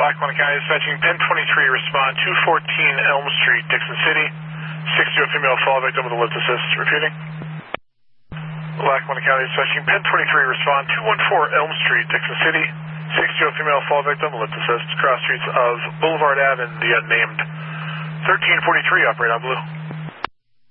Lackawanna County dispatching Pen 23, respond 214 Elm Street, Dixon City. 60 female fall victim with a lift assist. Repeating. Lackawanna County dispatching Pen 23, respond 214 Elm Street, Dixon City. 60 female fall victim, lift assist. Cross streets of Boulevard Ave and the unnamed 1343, operate on blue.